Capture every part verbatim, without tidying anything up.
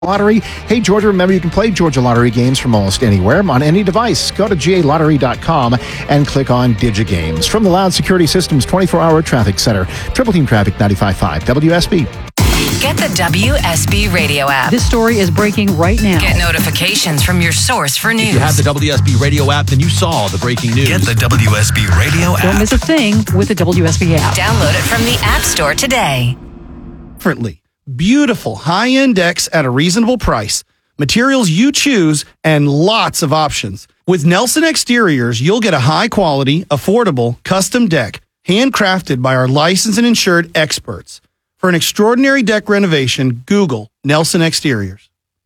Lottery. Hey, Georgia, remember you can play Georgia Lottery games from almost anywhere on any device. Go to G A lottery dot com and click on DigiGames. From the Loud Security Systems twenty-four hour Traffic Center, Triple Team Traffic ninety-five point five W S B. Get the W S B Radio app. This story is breaking right now. Get notifications from your source for news. If you have the W S B Radio app, then you saw the breaking news. Get the W S B Radio app. Don't miss a thing with the W S B app. Download it from the App Store today. Differently. Beautiful high-end decks at a reasonable price. Materials you choose and lots of options. With Nelson Exteriors, you'll get a high-quality, affordable, custom deck handcrafted by our licensed and insured experts. For an extraordinary deck renovation, Google Nelson Exteriors.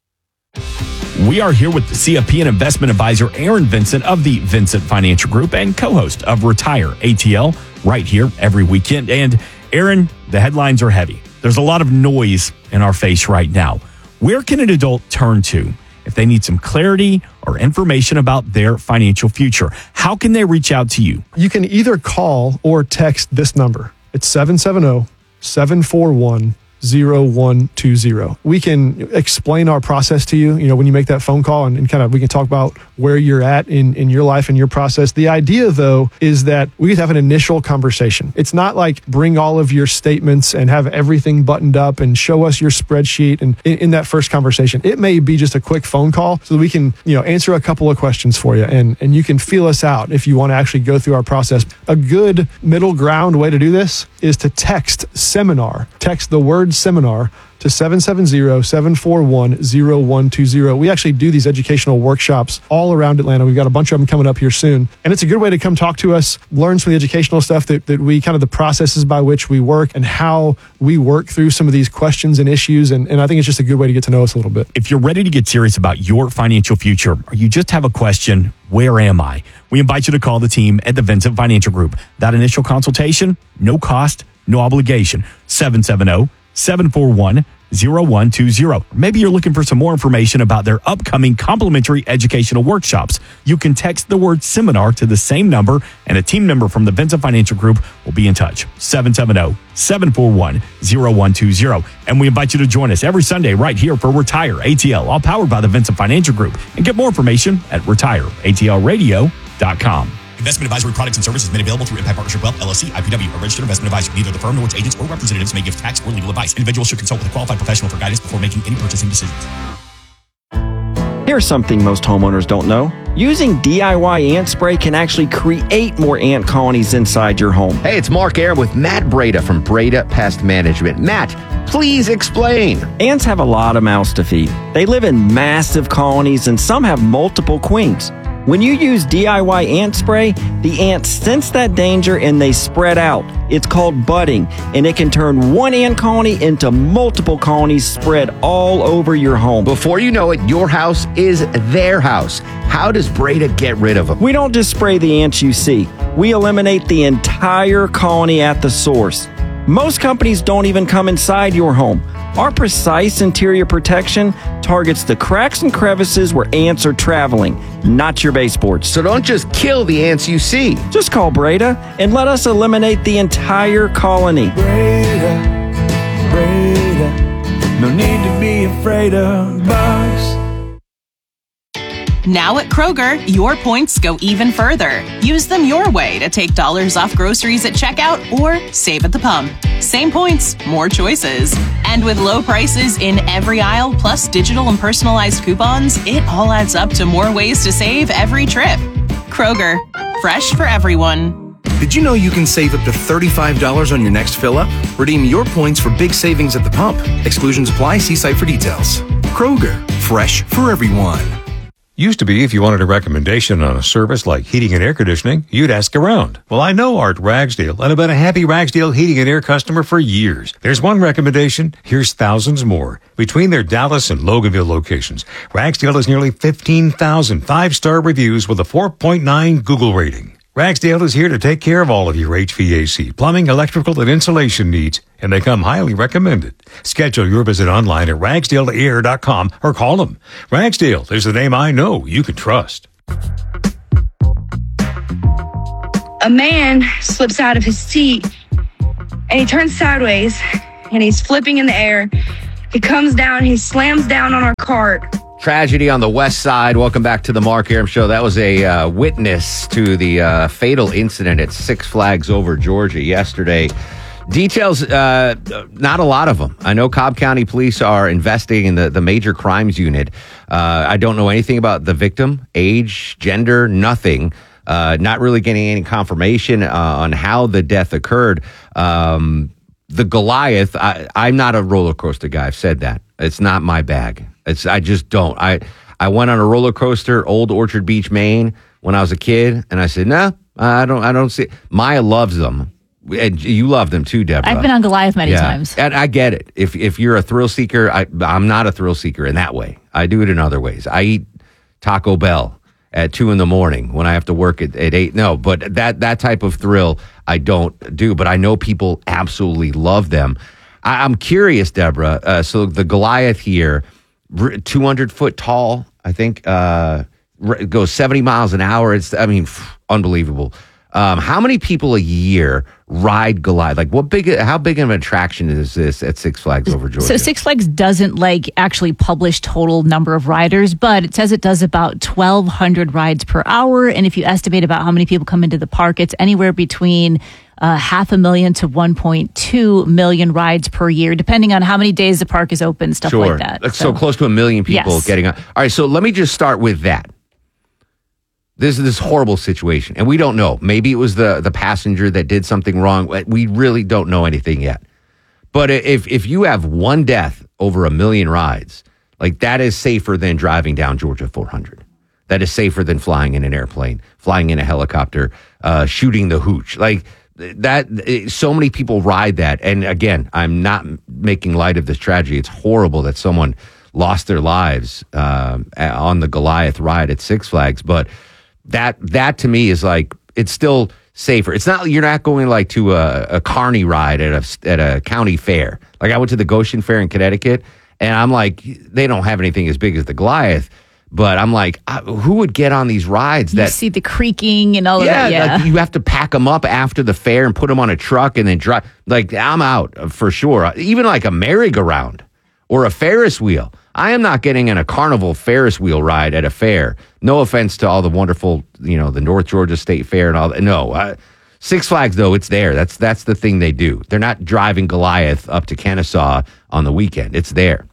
We are here with the C F P and investment advisor Aaron Vincent of the Vincent Financial Group and co-host of Retire A T L right here every weekend. And Aaron, the headlines are heavy. There's a lot of noise in our face right now. Where can an adult turn to if they need some clarity or information about their financial future? How can they reach out to you? You can either call or text this number. It's seven seven zero, seven four one, zero one two zero. We can explain our process to you, you know, when you make that phone call and, and kind of we can talk about where you're at in, in your life and your process. The idea, though, is that we have an initial conversation. It's not like bring all of your statements and have everything buttoned up and show us your spreadsheet. And in, in that first conversation, it may be just a quick phone call so that we can, you know, answer a couple of questions for you and, and you can feel us out if you want to actually go through our process. A good middle ground way to do this is to text seminar, text the word seminar to seven seven zero, seven four one, zero one two zero. We actually do these educational workshops all around Atlanta. We've got a bunch of them coming up here soon. And it's a good way to come talk to us, learn some of the educational stuff that, that we kind of the processes by which we work and how we work through some of these questions and issues. And, and I think it's just a good way to get to know us a little bit. If you're ready to get serious about your financial future or you just have a question, where am I? We invite you to call the team at the Vincent Financial Group. That initial consultation, no cost, no obligation. seven seven zero, seven four one, zero one two zero. Maybe you're looking for some more information about their upcoming complimentary educational workshops. You can text the word seminar to the same number and a team member from the Vincent Financial Group will be in touch. seven seven zero, seven four one, zero one two zero. And we invite you to join us every Sunday right here for Retire A T L, all powered by the Vincent Financial Group. And get more information at retire A T L radio dot com. Investment advisory products and services made available through Impact Partnership Wealth, L L C, I P W, a registered investment advisor. Neither the firm nor its agents or representatives may give tax or legal advice. Individuals should consult with a qualified professional for guidance before making any purchasing decisions. Here's something most homeowners don't know. Using D I Y ant spray can actually create more ant colonies inside your home. Hey, it's Mark Aram with Matt Breda from Breda Pest Management. Matt, please explain. Ants have a lot of mouths to feed. They live in massive colonies and some have multiple queens. When you use D I Y ant spray, the ants sense that danger and they spread out. It's called budding, and it can turn one ant colony into multiple colonies spread all over your home. Before you know it, your house is their house. How does Breda get rid of them? We don't just spray the ants you see. We eliminate the entire colony at the source. Most companies don't even come inside your home. Our precise interior protection targets the cracks and crevices where ants are traveling, not your baseboards. So don't just kill the ants you see. Just call Breda and let us eliminate the entire colony. Breda, Breda, no need to be afraid of bugs. Now at Kroger, your points go even further. Use them your way to take dollars off groceries at checkout or save at the pump. Same points, more choices. And with low prices in every aisle, plus digital and personalized coupons, it all adds up to more ways to save every trip. Kroger, fresh for everyone. Did you know you can save up to thirty-five dollars on your next fill-up? Redeem your points for big savings at the pump. Exclusions apply. See site for details. Kroger, fresh for everyone. Used to be, if you wanted a recommendation on a service like heating and air conditioning, you'd ask around. Well, I know Art Ragsdale, and I've been a happy Ragsdale heating and air customer for years. There's one recommendation, here's thousands more. Between their Dallas and Loganville locations, Ragsdale has nearly fifteen thousand five-star reviews with a four point nine Google rating. Ragsdale is here to take care of all of your H V A C, plumbing, electrical, and insulation needs, and they come highly recommended. Schedule your visit online at ragsdale air dot com or call them. Ragsdale is the name I know you can trust. A man slips out of his seat and he turns sideways and he's flipping in the air He comes down, he slams down on our cart. Tragedy on the west side. Welcome back to the Mark Arum Show. That was a uh, witness to the uh, fatal incident at Six Flags Over Georgia yesterday. Details, uh, not a lot of them. I know Cobb County Police are investigating the, the major crimes unit. Uh, I don't know anything about the victim, age, gender, nothing. Uh, not really getting any confirmation uh, on how the death occurred. Um, the Goliath, I, I'm not a roller coaster guy. I've said that. It's not my bag. It's I just don't. I I went on a roller coaster, Old Orchard Beach, Maine, when I was a kid, and I said, no, nah, I don't. I don't see. Maya loves them, and you love them too, Deborah. I've been on Goliath many yeah. times, and I get it. If if you're a thrill seeker, I I'm not a thrill seeker in that way. I do it in other ways. I eat Taco Bell at two in the morning when I have to work at, at eight. No, but that that type of thrill I don't do. But I know people absolutely love them. I, I'm curious, Deborah. Uh, so the Goliath here, two hundred foot tall, I think, uh, goes seventy miles an hour. It's, I mean, pff, unbelievable. Um, how many people a year ride Goliath? Like, what big? How big of an attraction is this at Six Flags Over Georgia? So Six Flags doesn't like actually publish total number of riders, but it says it does about twelve hundred rides per hour. And if you estimate about how many people come into the park, it's anywhere between uh, half a million to one point two million rides per year, depending on how many days the park is open, stuff sure. like that. So, so close to a million people yes. getting on. All right, so let me just start with that. This is this horrible situation, and we don't know. Maybe it was the the passenger that did something wrong. We really don't know anything yet. But if if you have one death over a million rides, like that is safer than driving down Georgia four hundred. That is safer than flying in an airplane, flying in a helicopter, uh, shooting the hooch. Like that, so many people ride that. And again, I'm not making light of this tragedy. It's horrible that someone lost their lives uh, on the Goliath ride at Six Flags, but That that to me is like, it's still safer. It's not, you're not going like to a, a carny ride at a, at a county fair. Like I went to the Goshen Fair in Connecticut, and I'm like, they don't have anything as big as the Goliath, but I'm like, who would get on these rides? You that see the creaking and all of yeah, that. Yeah, like you have to pack them up after the fair and put them on a truck and then drive. Like I'm out for sure. Even like a merry-go-round or a Ferris wheel. I am not getting in a carnival Ferris wheel ride at a fair. No offense to all the wonderful, you know, the North Georgia State Fair and all that. No, uh, Six Flags, though, it's there. That's that's the thing they do. They're not driving Goliath up to Kennesaw on the weekend. It's there.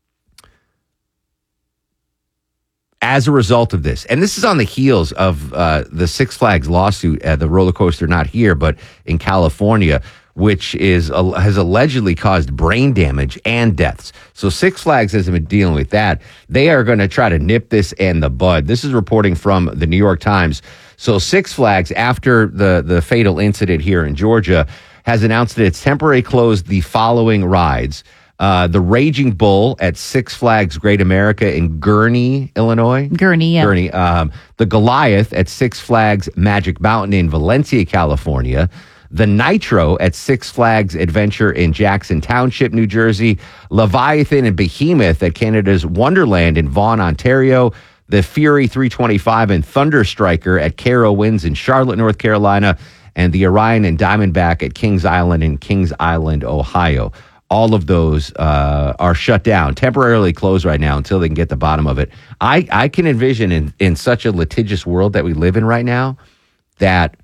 As a result of this, and this is on the heels of uh, the Six Flags lawsuit, uh, the roller coaster, not here, but in California, which is uh, has allegedly caused brain damage and deaths. So Six Flags hasn't been dealing with that. They are going to try to nip this in the bud. This is reporting from the New York Times. So Six Flags, after the, the fatal incident here in Georgia, has announced that it's temporarily closed the following rides. Uh, the Raging Bull at Six Flags Great America in Gurnee, Illinois. Gurnee, yeah. Gurnee. Um, the Goliath at Six Flags Magic Mountain in Valencia, California. The Nitro at Six Flags Adventure in Jackson Township, New Jersey. Leviathan and Behemoth at Canada's Wonderland in Vaughan, Ontario. The Fury three twenty-five and Thunder Striker at Caro Winds in Charlotte, North Carolina. And the Orion and Diamondback at Kings Island in Kings Island, Ohio. All of those uh, are shut down, temporarily closed right now until they can get the bottom of it. I, I can envision in, in such a litigious world that we live in right now that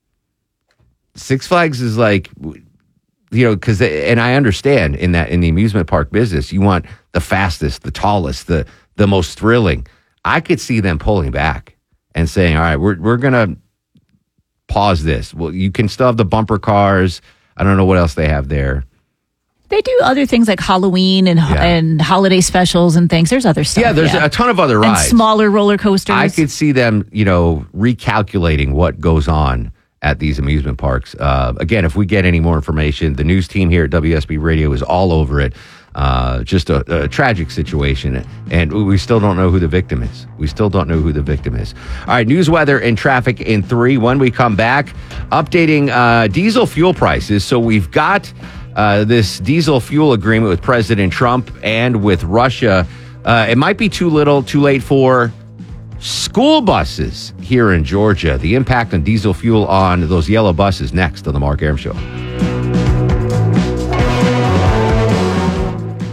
Six Flags is like, you know, because, and I understand in that, in the amusement park business, you want the fastest, the tallest, the the most thrilling. I could see them pulling back and saying, all right, we're we're going to pause this. Well, you can still have the bumper cars. I don't know what else they have there. They do other things like Halloween and Yeah. and holiday specials and things. There's other stuff. Yeah, there's a ton of other rides. And smaller roller coasters. I could see them, you know, recalculating what goes on at these amusement parks. Uh, again, if we get any more information, the news team here at W S B Radio is all over it. Uh, just a, a tragic situation, and we still don't know who the victim is. We still don't know who the victim is. All right, news, weather, and traffic in three. When we come back, updating uh, diesel fuel prices. So we've got uh, this diesel fuel agreement with President Trump and with Russia. Uh, it might be too little, too late for school buses here in Georgia. The impact on diesel fuel on those yellow buses next on the Mark Arum Show.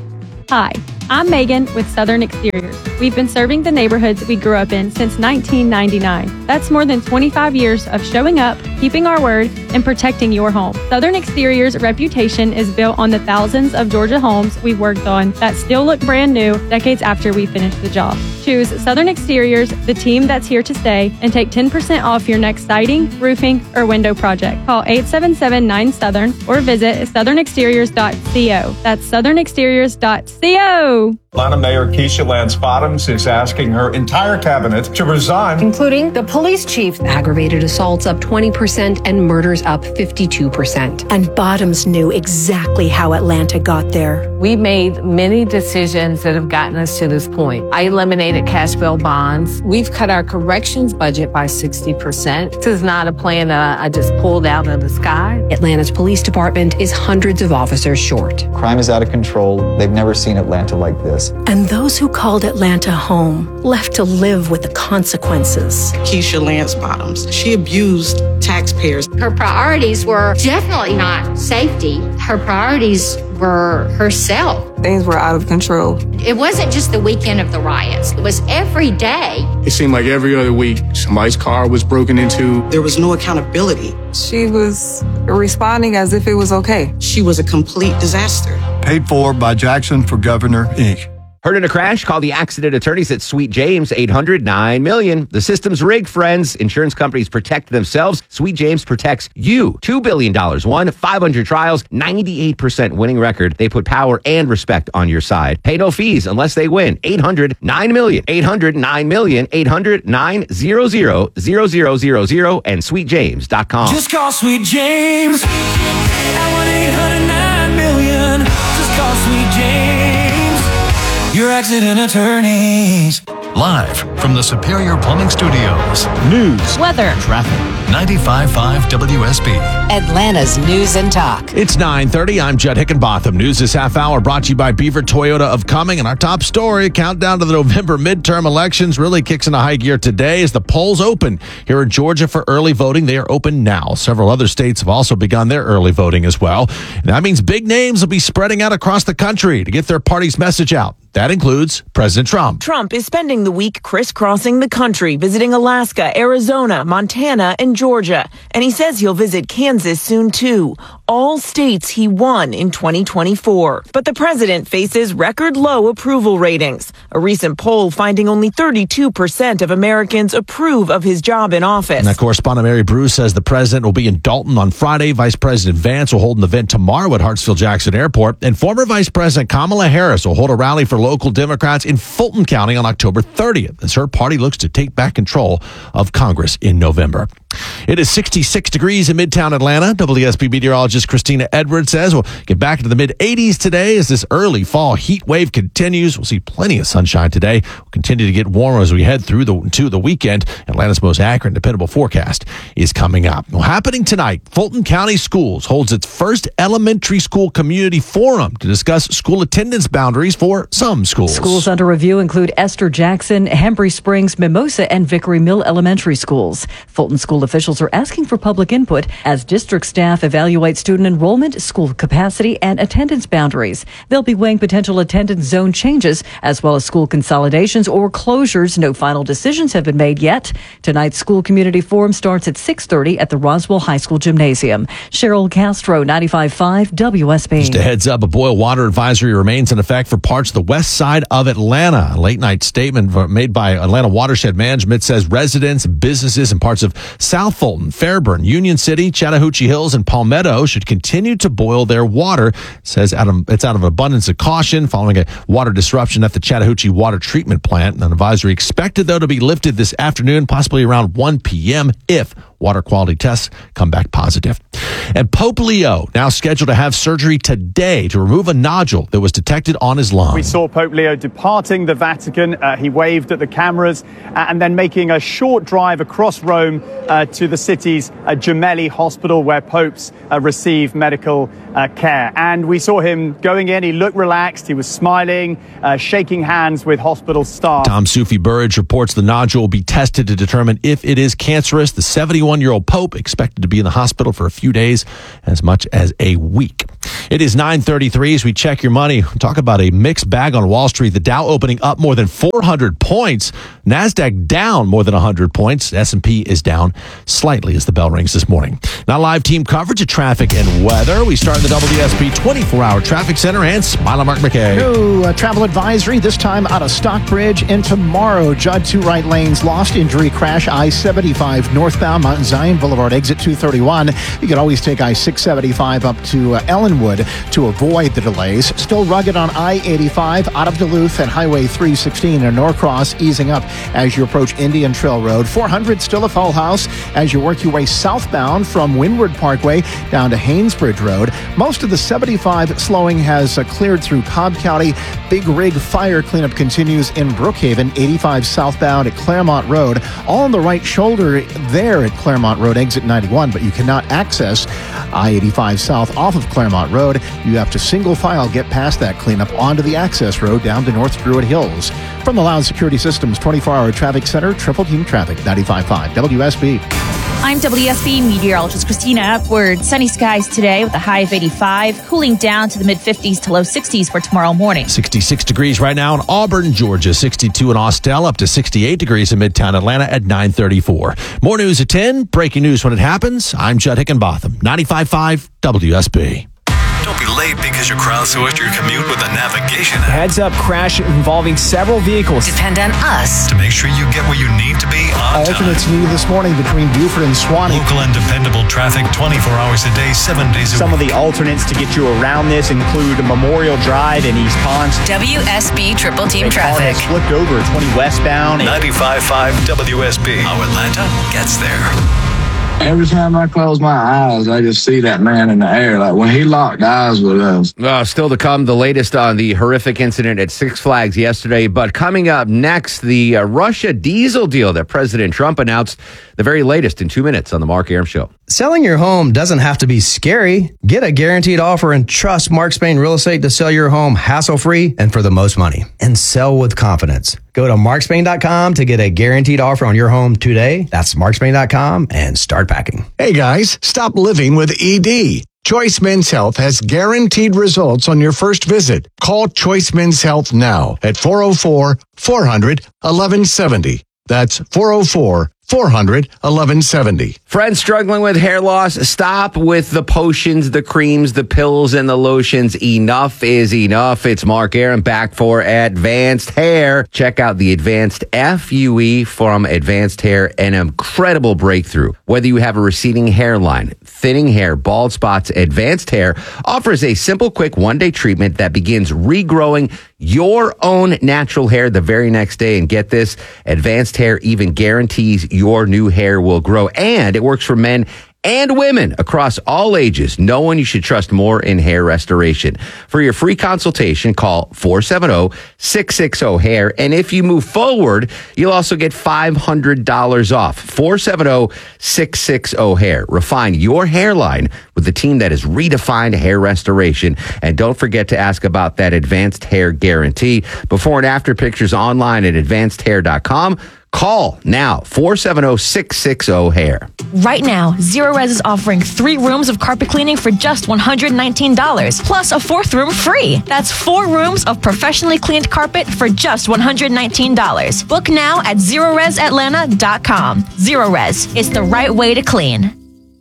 Hi, I'm Megan with Southern Exteriors. We've been serving the neighborhoods we grew up in since nineteen ninety-nine. That's more than twenty-five years of showing up, keeping our word, and protecting your home. Southern Exteriors' reputation is built on the thousands of Georgia homes we've worked on that still look brand new decades after we finished the job. Choose Southern Exteriors, the team that's here to stay, and take ten percent off your next siding, roofing, or window project. Call eight seven seven nine Southern or visit southern exteriors dot co. That's southern exteriors dot co. Atlanta Mayor Keisha Lance Bottoms is asking her entire cabinet to resign, including the police chief. Aggravated assaults up twenty percent and murders up fifty-two percent. And Bottoms knew exactly how Atlanta got there. We made many decisions that have gotten us to this point. I eliminated cash bail bonds. We've cut our corrections budget by sixty percent. This is not a plan that I just pulled out of the sky. Atlanta's police department is hundreds of officers short. Crime is out of control. They've never seen Atlanta like this. And those who called Atlanta home left to live with the consequences. Keisha Lance Bottoms, she abused taxpayers. Her priorities were definitely not safety. Her priorities were herself. Things were out of control. It wasn't just the weekend of the riots. It was every day. It seemed like every other week, somebody's car was broken into. There was no accountability. She was responding as if it was okay. She was a complete disaster. Paid for by Jackson for Governor, Incorporated. Heard in a crash? Call the accident attorneys at Sweet James, eight hundred nine million. The system's rigged, friends. Insurance companies protect themselves. Sweet James protects you. two billion dollars won, five hundred trials, ninety-eight percent winning record. They put power and respect on your side. Pay no fees unless they win. eight hundred nine million. eight hundred nine million. eight hundred nine hundred zero zero zero zero and sweet james dot com. Just call Sweet James at one eight hundred nine million. Just call Sweet James, your accident attorneys. Live from the Superior Plumbing Studios. News, weather, traffic. ninety-five point five W S B. Atlanta's News and Talk. It's nine thirty. I'm Judd Hickenbotham. News this half hour brought to you by Beaver Toyota of Cumming. And our top story, countdown to the November midterm elections, really kicks into high gear today as the polls open here in Georgia for early voting. They are open now. Several other states have also begun their early voting as well. And that means big names will be spreading out across the country to get their party's message out. That includes President Trump. Trump is spending the week crisscrossing the country, visiting Alaska, Arizona, Montana, and Georgia. And he says he'll visit Kansas soon, too. All states he won in twenty twenty-four. But the president faces record low approval ratings. A recent poll finding only thirty-two percent of Americans approve of his job in office. And that correspondent Mary Bruce says the president will be in Dalton on Friday. Vice President Vance will hold an event tomorrow at Hartsfield-Jackson Airport. And former Vice President Kamala Harris will hold a rally for local Democrats in Fulton County on October thirtieth as her party looks to take back control of Congress in November. It is sixty-six degrees in Midtown Atlanta. W S B meteorologist Christina Edwards says we'll get back into the mid eighties today as this early fall heat wave continues. We'll see plenty of sunshine today. We'll continue to get warmer as we head through the to the weekend. Atlanta's most accurate and dependable forecast is coming up. Well, happening tonight, Fulton County Schools holds its first elementary school community forum to discuss school attendance boundaries for some schools. Schools under review include Esther Jackson, Hembry Springs, Mimosa, and Vickery Mill Elementary Schools. Fulton school officials are asking for public input as district staff evaluate student enrollment, school capacity, and attendance boundaries. They'll be weighing potential attendance zone changes as well as school consolidations or closures. No final decisions have been made yet. Tonight's school community forum starts at six thirty at the Roswell High School Gymnasium. Cheryl Castro, ninety-five point five W S B. Just a heads up, a boil water advisory remains in effect for parts of the west side of Atlanta. A late night statement made by Atlanta Watershed Management says residents, businesses, and parts of South Fulton, Fairburn, Union City, Chattahoochee Hills, and Palmetto should continue to boil their water. It says out of, it's out of abundance of caution following a water disruption at the Chattahoochee Water Treatment Plant. An advisory expected, though, to be lifted this afternoon, possibly around one p.m. if water quality tests come back positive. And Pope Leo now scheduled to have surgery today to remove a nodule that was detected on his lung. We saw Pope Leo departing the Vatican. Uh, he waved at the cameras uh, and then making a short drive across Rome uh, uh, to the city's uh, Gemelli Hospital, where popes uh, receive medical uh, care. And we saw him going in. He looked relaxed. He was smiling, uh, shaking hands with hospital staff. Tom Sufi Burridge reports the nodule will be tested to determine if it is cancerous. The seventy-one-year-old pope expected to be in the hospital for a few days, as much as a week. It is nine thirty-three as we check your money. Talk about a mixed bag on Wall Street. The Dow opening up more than four hundred points. NASDAQ down more than one hundred points. S and P is down slightly as the bell rings this morning. Now live team coverage of traffic and weather. We start in the W S B twenty-four hour traffic center and Smile Mark McKay. New uh, travel advisory, this time out of Stockbridge into Morrow. Judd, two right lanes lost. Injury crash, I seventy-five northbound, Mount Zion Boulevard, exit two thirty-one. You could always take I six seventy-five up to uh, Ellenwood to avoid the delays. Still rugged on I eighty-five out of Duluth and Highway three sixteen and Norcross, easing up as you approach Indian Trail Road. four hundred still a full house as you work your way southbound from Windward Parkway down to Haynesbridge Road. Most of the seventy-five slowing has uh, cleared through Cobb County. Big Rig fire cleanup continues in Brookhaven. eighty-five southbound at Claremont Road. All on the right shoulder there at Claremont Road, exit ninety-one, but you cannot access I eighty-five south off of Claremont Road. You have to single file get past that cleanup onto the access road down to North Druid Hills. From the Loud Security Systems twenty-four hour traffic center, Triple Team Traffic, ninety-five point five W S B. I'm W S B meteorologist Christina Upward. Sunny skies today with a high of eighty-five, cooling down to the mid fifties to low sixties for tomorrow morning. sixty-six degrees right now in Auburn, Georgia. sixty-two in Austell, up to sixty-eight degrees in Midtown Atlanta at nine thirty-four. More news at ten. Breaking news when it happens. I'm Judd Hickenbotham, ninety-five point five W S B. Don't be late because you crowdsourced your commute with a navigation app. Heads up crash involving several vehicles. Depend on us to make sure you get where you need to be on Alternates time. needed this morning between Buford and Swanee. Local and dependable traffic twenty-four hours a day, seven days a Some week. of the alternates to get you around this include Memorial Drive in East Ponce. W S B Triple Team A car Traffic. has flipped over at twenty westbound. ninety-five point five W S B. How Atlanta gets there. Every time I close my eyes, I just see that man in the air. Like when he locked eyes with us. Uh, still to come, the latest on the horrific incident at Six Flags yesterday. But coming up next, the uh, Russia diesel deal that President Trump announced, the very latest in two minutes on the Mark Arum Show. Selling your home doesn't have to be scary. Get a guaranteed offer and trust Mark Spain Real Estate to sell your home hassle-free and for the most money. And sell with confidence. Go to mark spain dot com to get a guaranteed offer on your home today. That's mark spain dot com and start packing. Hey guys, stop living with E D. Choice Men's Health has guaranteed results on your first visit. Call Choice Men's Health now at four oh four, four hundred, eleven seventy. That's four oh four, four hundred, eleven seventy. Friends struggling with hair loss, stop with the potions, the creams, the pills, and the lotions. Enough is enough. It's Mark Arum back for Advanced Hair. Check out the Advanced F U E from Advanced Hair, an incredible breakthrough. Whether you have a receding hairline, thinning hair, bald spots, Advanced Hair offers a simple, quick one-day treatment that begins regrowing your own natural hair the very next day. And get this, Advanced Hair even guarantees your new hair will grow. And it works for men and women across all ages. No one you should trust more in hair restoration. For your free consultation, call four seven zero, six six zero, hair. And if you move forward, you'll also get five hundred dollars off. four seven zero, six six zero, hair. Refine your hairline with the team that has redefined hair restoration. And don't forget to ask about that Advanced Hair Guarantee. Before and after pictures online at advanced hair dot com. Call now, four seven zero, six six zero, hair. Right now, Zero Res is offering three rooms of carpet cleaning for just one hundred nineteen dollars, plus a fourth room free. That's four rooms of professionally cleaned carpet for just one hundred nineteen dollars. Book now at zero res atlanta dot com. Zero Res, it's the right way to clean.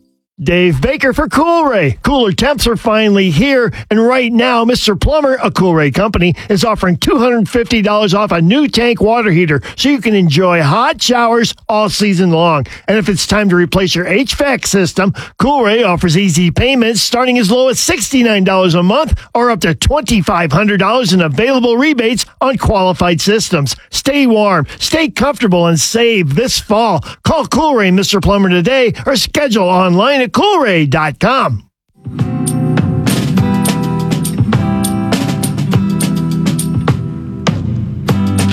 Dave Baker for Coolray. Cooler temps are finally here, and right now, Mister Plumber, a Coolray company, is offering two hundred fifty dollars off a new tank water heater so you can enjoy hot showers all season long. And if it's time to replace your H V A C system, Coolray offers easy payments starting as low as sixty-nine dollars a month or up to twenty-five hundred dollars in available rebates on qualified systems. Stay warm, stay comfortable, and save this fall. Call Coolray Mister Plumber today or schedule online at coolray dot com.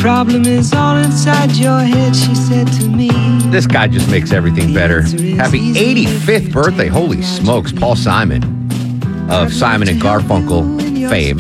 problem is all inside your head, she said to me. This guy just makes everything better. Happy eighty-fifth birthday. Holy smokes, Paul Simon of Simon and Garfunkel fame.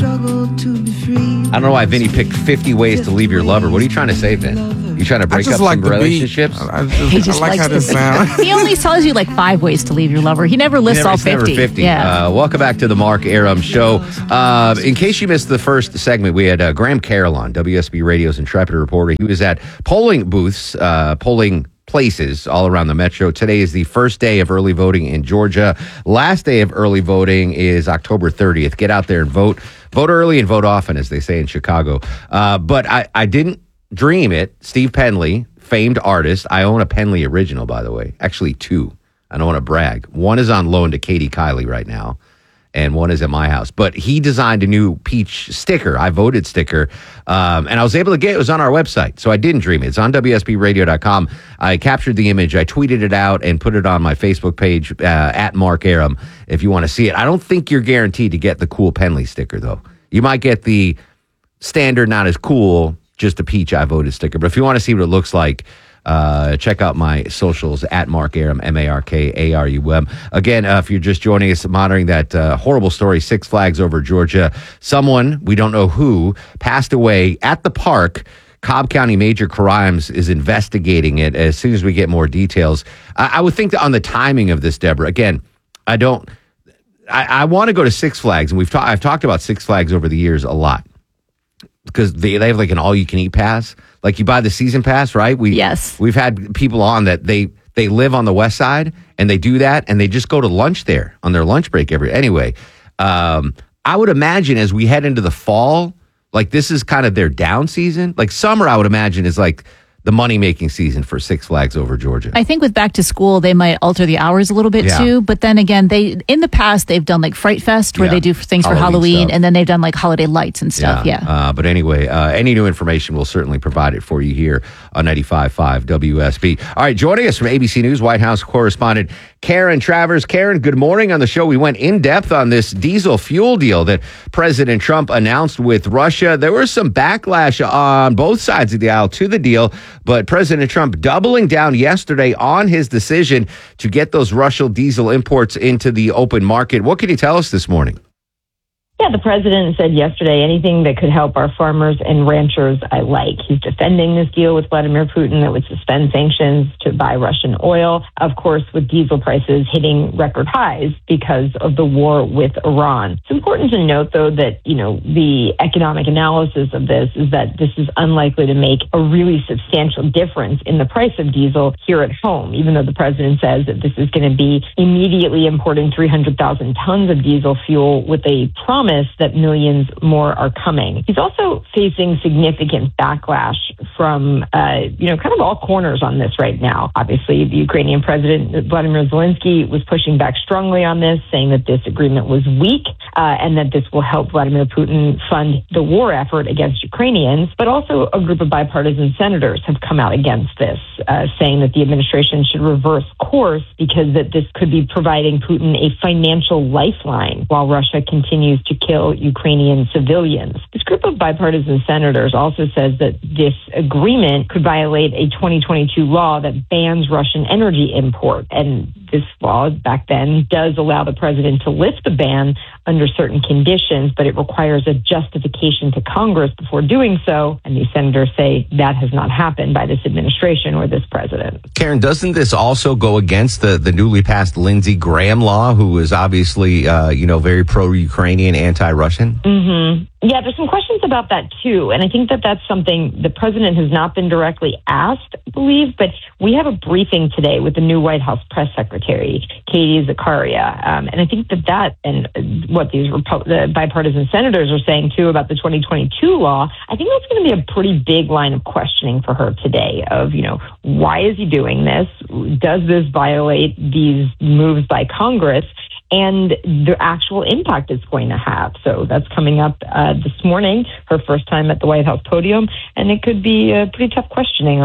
I don't know why Vinny picked fifty ways to leave your lover. What are you trying to say, Vin? You trying to break up like some relationships? I, I just, He just I like likes how this the- sounds. He only tells you like five ways to leave your lover. He never lists Never- all it's never fifty. fifty. Yeah. Uh, welcome back to the Mark Arum Show. Uh, in case you missed the first segment, we had uh, Graham Carroll on, W S B Radio's intrepid reporter. He was at polling booths, uh, polling places all around the metro. Today is the first day of early voting in Georgia. Last day of early voting is October thirtieth. Get out there and vote. Vote early and vote often, as they say in Chicago. Uh, but I, I didn't dream it. Steve Penley, famed artist. I own a Penley original, by the way. Actually, two. I don't want to brag. One is on loan to Katie Kiley right now, and one is at my house. But he designed a new peach sticker. I voted sticker, um, and I was able to get it. It was on our website, so I didn't dream it. It's on W S B radio dot com. I captured the image. I tweeted it out and put it on my Facebook page, uh, at Mark Arum, if you want to see it. I don't think you're guaranteed to get the cool Penley sticker, though. You might get the standard, not as cool, just a peach I voted sticker. But if you want to see what it looks like, uh, check out my socials at Mark Arum, M A R K A R U M. Again, uh, if you're just joining us, monitoring that uh, horrible story, Six Flags over Georgia, someone, we don't know who, passed away at the park. Cobb County Major Crimes is investigating it. As soon as we get more details, I, I would think that on the timing of this, Deborah, again, I don't, I, I want to go to Six Flags, and we've ta- I've talked about Six Flags over the years a lot, because they, they have like an all-you-can-eat pass. Like you buy the season pass, right? We, yes. We've had people on that they they live on the west side, and they do that, and they just go to lunch there on their lunch break every. Anyway, um, I would imagine as we head into the fall, like this is kind of their down season. Like summer, I would imagine is like the money-making season for Six Flags over Georgia. I think with back to school, they might alter the hours a little bit Yeah. too. But then again, they in the past they've done like Fright Fest where Yeah. they do things for Halloween Halloween, stuff. and then they've done like holiday lights and stuff. Yeah. Uh, but anyway, uh, any new information, we'll certainly provide it for you here on ninety-five point five W S B. All right, joining us from A B C News White House correspondent Karen Travers. Karen, good morning. On the show, we went in depth on this diesel fuel deal that President Trump announced with Russia. There was some backlash on both sides of the aisle to the deal, but President Trump doubling down yesterday on his decision to get those Russian diesel imports into the open market. What can you tell us this morning? Yeah, the president said yesterday, anything that could help our farmers and ranchers, I like. He's defending this deal with Vladimir Putin that would suspend sanctions to buy Russian oil, of course, with diesel prices hitting record highs because of the war with Iran. It's important to note, though, that, you know, the economic analysis of this is that this is unlikely to make a really substantial difference in the price of diesel here at home, even though the president says that this is going to be immediately importing three hundred thousand tons of diesel fuel with a promise that millions more are coming. He's also facing significant backlash from, uh, you know, kind of all corners on this right now. Obviously, the Ukrainian president, Vladimir Zelensky, was pushing back strongly on this, saying that this agreement was weak uh, and that this will help Vladimir Putin fund the war effort against Ukrainians. But also a group of bipartisan senators have come out against this, uh, saying that the administration should reverse course because that this could be providing Putin a financial lifeline while Russia continues to kill Ukrainian civilians. This group of bipartisan senators also says that this agreement could violate a twenty twenty-two law that bans Russian energy import. And this law back then does allow the president to lift the ban under certain conditions, but it requires a justification to Congress before doing so. And these senators say that has not happened by this administration or this president. Karen, doesn't this also go against the, the newly passed Lindsey Graham law, who is obviously, uh, you know, very pro-Ukrainian, anti-Russian? Mm-hmm. Yeah, there's some questions about that, too. And I think that that's something the president has not been directly asked, I believe, but we have a briefing today with the new White House press secretary, Katie Zakaria. Um, and I think that that and what these Repo- the bipartisan senators are saying, too, about the twenty twenty-two law, I think that's going to be a pretty big line of questioning for her today of, you know, why is he doing this? Does this violate these moves by Congress? And the actual impact it's going to have. So that's coming up uh, this morning, her first time at the White House podium, and it could be a pretty tough questioning on this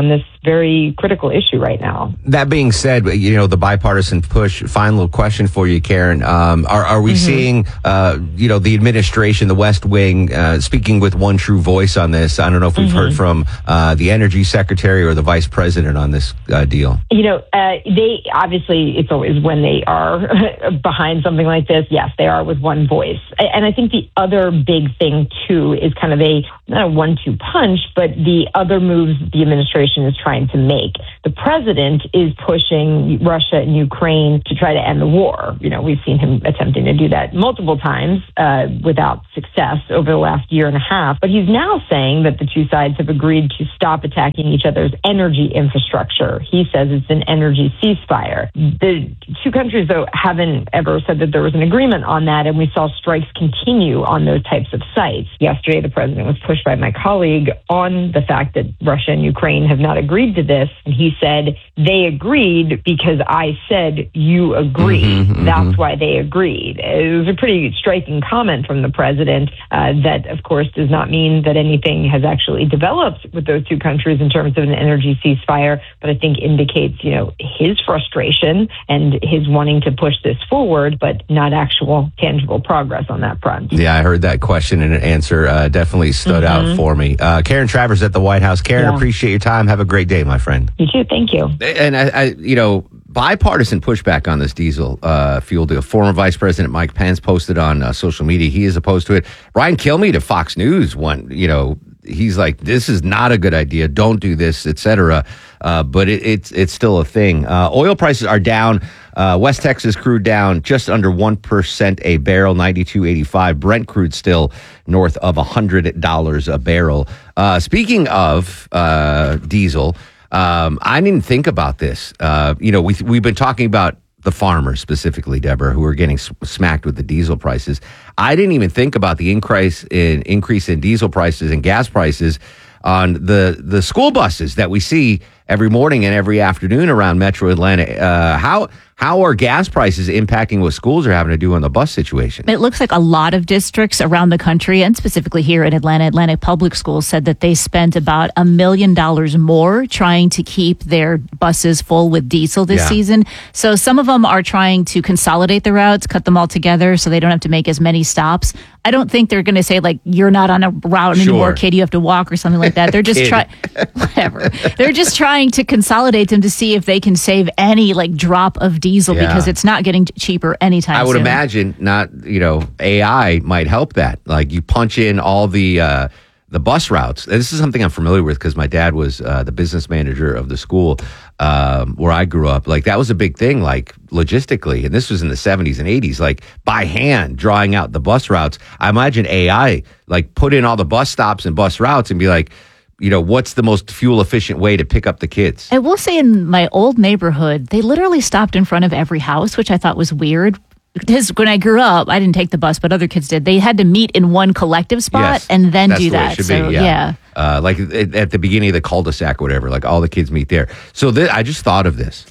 very critical issue right now. That being said, you know, the bipartisan push, final question for you, Karen. Um, are, are we mm-hmm. seeing, uh, you know, the administration, the West Wing, uh, speaking with one true voice on this? I don't know if we've mm-hmm. heard from uh, the energy secretary or the vice president on this uh, deal. You know, uh, they obviously, it's always when they are behind something like this, yes, they are with one voice. And I think the other big thing, too, is kind of a, not a one two punch, but the other moves the administration is trying to make. The president is pushing Russia and Ukraine to try to end the war. You know, we've seen him attempting to do that multiple times uh, without success over the last year and a half. But he's now saying that the two sides have agreed to stop attacking each other's energy infrastructure. He says it's an energy ceasefire. The two countries, though, haven't ever said that there was an agreement on that, and we saw strikes continue on those types of sites. Yesterday, the president was pushed by my colleague on the fact that Russia and Ukraine have not agreed to this, and he said they agreed because I said you agreed. Mm-hmm, That's mm-hmm. why they agreed. It was a pretty striking comment from the president uh, that, of course, does not mean that anything has actually developed with those two countries in terms of an energy ceasefire, but I think indicates, you know, his frustration and his wanting to push this forward, but not actual tangible progress on that front. Yeah, I heard that question and an answer uh, definitely stood mm-hmm. out for me. Uh, Karen Travers at the White House. Karen, yeah. appreciate your time. Have a great day, my friend. You too. Thank you. And I, I you know, bipartisan pushback on this diesel uh, fuel deal. Former Vice President Mike Pence posted on uh, social media he is opposed to it. Ryan Kilmeade of Fox News, one, you know, he's like, this is not a good idea. Don't do this, et cetera. Uh, but it, it's it's still a thing. Uh, oil prices are down. Uh, West Texas crude down just under one percent a barrel, ninety-two eighty-five. Brent crude still north of one hundred dollars a barrel. Uh, speaking of uh, diesel, um, I didn't think about this. Uh, you know, we, we've been talking about the farmers specifically, Deborah, who are getting smacked with the diesel prices. I didn't even think about the increase in increase in diesel prices and gas prices on the the school buses that we see every morning and every afternoon around Metro Atlanta. Uh, how how are gas prices impacting what schools are having to do on the bus situation? It looks like a lot of districts around the country, and specifically here in Atlanta, Atlanta Public Schools said that they spent about a million dollars more trying to keep their buses full with diesel this Yeah. season. So some of them are trying to consolidate the routes, cut them all together so they don't have to make as many stops. I don't think they're going to say, like, you're not on a route Sure. anymore, kid, you have to walk or something like that. They're just Kid. trying, whatever. They're just trying to consolidate them to see if they can save any, like, drop of diesel Yeah. because it's not getting cheaper anytime I would soon. imagine not, you know, A I might help that. Like you punch in all the uh, the bus routes. This is something I'm familiar with because my dad was uh, the business manager of the school um, where I grew up. Like that was a big thing, like logistically. And this was in the seventies and eighties, like by hand drawing out the bus routes. I imagine A I like put in all the bus stops and bus routes and be like, you know, what's the most fuel efficient way to pick up the kids? I will say in my old neighborhood, they literally stopped in front of every house, which I thought was weird. Because when I grew up, I didn't take the bus, but other kids did. They had to meet in one collective spot Yes, and then that's do the way it that. should So, be, yeah. yeah. Uh, like at, at the beginning of the cul-de-sac or whatever, like all the kids meet there. So th- I just thought of this.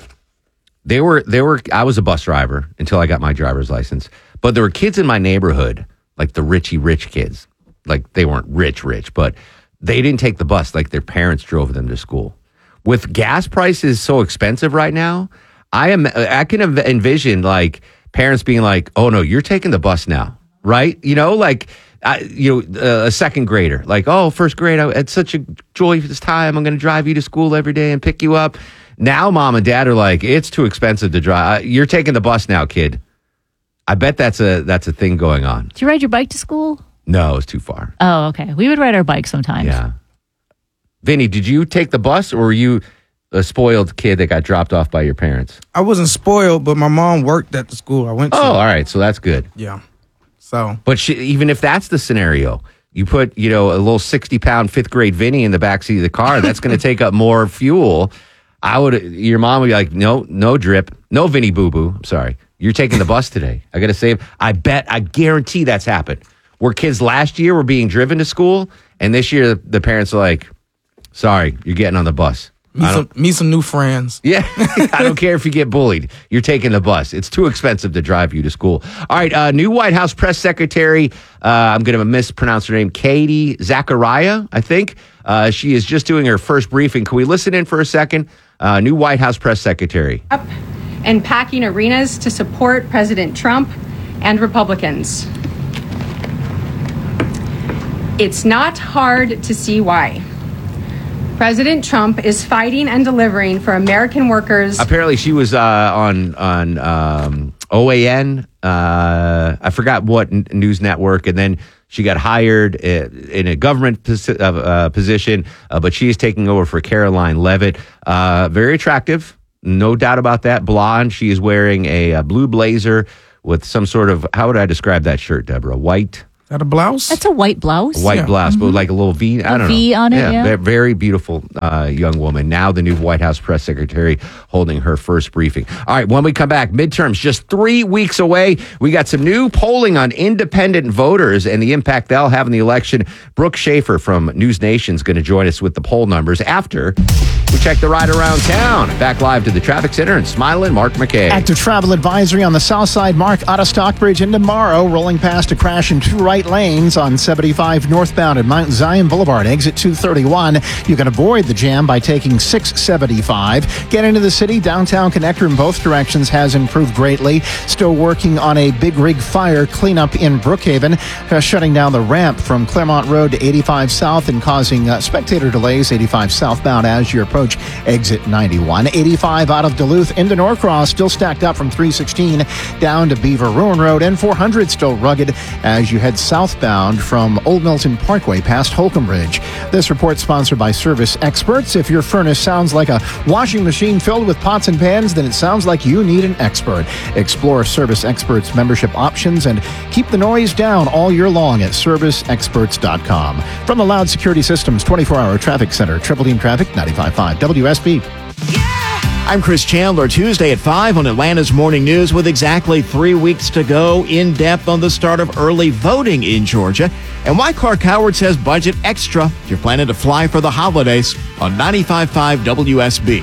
They were, they were, I was a bus driver until I got my driver's license, but there were kids in my neighborhood, like the richy rich kids. Like they weren't rich, rich, but they didn't take the bus. Like their parents drove them to school. With gas prices so expensive right now, I am, I can env- envision like parents being like, oh no, you're taking the bus now, right? You know, like, I, you know, uh, a second grader, like, oh, first grade, I had such a joyous time. I'm going to drive you to school every day and pick you up. Now mom and dad are like, it's too expensive to drive. You're taking the bus now, kid. I bet that's a, that's a thing going on. Do you ride your bike to school? No, it's too far. Oh, okay. We would ride our bike sometimes. Yeah. Vinny, did you take the bus or were you a spoiled kid that got dropped off by your parents? I wasn't spoiled, but my mom worked at the school I went to. Oh, all right. So that's good. Yeah. So, but she, even if that's the scenario, you put, you know, a little sixty pound fifth grade Vinny in the backseat of the car, that's going to take up more fuel. I would, your mom would be like, no, no drip, no Vinny boo boo. I'm sorry. You're taking the bus today. I got to save. I bet, I guarantee that's happened. Where kids last year were being driven to school, and this year the parents are like, sorry, you're getting on the bus. Meet some, meet some new friends. Yeah, I don't care if you get bullied. You're taking the bus. It's too expensive to drive you to school. All right, uh, new White House press secretary, uh, I'm going to mispronounce her name, Katie Zachariah, I think. Uh, she is just doing her first briefing. Can we listen in for a second? Uh, new White House press secretary. Up and packing arenas to support President Trump and Republicans. It's not hard to see why. President Trump is fighting and delivering for American workers. Apparently, she was uh, on on um, O A N. Uh, I forgot what n- news network, and then she got hired in a government posi- uh, position. Uh, but she is taking over for Caroline Leavitt. Uh, very attractive, no doubt about that. Blonde. She is wearing a, a blue blazer with some sort of, how would I describe that shirt, Deborah? White. Is that a blouse? That's a white blouse. White yeah. blouse, mm-hmm. but like a little V. I a don't V know. on it, yeah. Very, very beautiful uh, young woman. Now the new White House press secretary holding her first briefing. All right, when we come back, midterms just three weeks away. We got some new polling on independent voters and the impact they'll have in the election. Brooke Schaefer from News Nation is going to join us with the poll numbers after we check the ride around town. Back live to the traffic center and smiling Mark McKay. Active travel advisory on the south side. Mark out of Stockbridge into Morrow, rolling past a crash in two right lanes on seventy-five northbound at Mount Zion Boulevard, exit two thirty-one. You can avoid the jam by taking six seventy-five. Get into the city. Downtown connector in both directions has improved greatly. Still working on a big rig fire cleanup in Brookhaven, uh, shutting down the ramp from Claremont Road to eighty-five south and causing uh, spectator delays eighty-five southbound as you approach exit ninety-one. eighty-five out of Duluth into Norcross, still stacked up from three sixteen down to Beaver Ruin Road, and four hundred still rugged as you head southbound from Old Milton Parkway past Holcomb Ridge. This report sponsored by Service Experts. If your furnace sounds like a washing machine filled with pots and pans, then it sounds like you need an expert. Explore Service Experts membership options and keep the noise down all year long at service experts dot com. From the Loud Security Systems twenty-four hour Traffic Center, Triple Team Traffic ninety-five point five W S B. I'm Chris Chandler. Tuesday at five on Atlanta's Morning News with exactly three weeks to go. In depth on the start of early voting in Georgia and why Clark Howard says budget extra if you're planning to fly for the holidays on ninety-five point five W S B.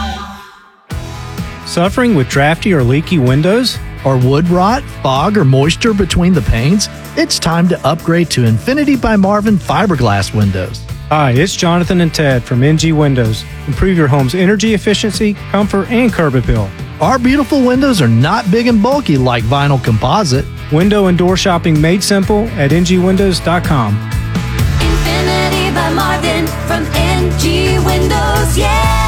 Suffering with drafty or leaky windows? Or wood rot, fog, or moisture between the panes? It's time to upgrade to Infinity by Marvin fiberglass windows. Hi, it's Jonathan and Ted from N G Windows. Improve your home's energy efficiency, comfort, and curb appeal. Our beautiful windows are not big and bulky like vinyl composite. Window and door shopping made simple at N G windows dot com. Infinity by Marvin from N G Windows, yeah!